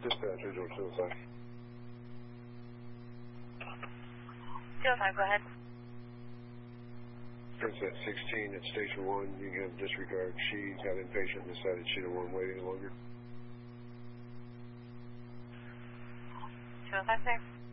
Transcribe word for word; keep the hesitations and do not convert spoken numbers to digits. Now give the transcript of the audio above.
Dispatcher, George two oh five. two oh five, go ahead. Princess sixteen at Station one. You can disregard. She got impatient and decided she didn't want to wait any longer. two oh five, sir.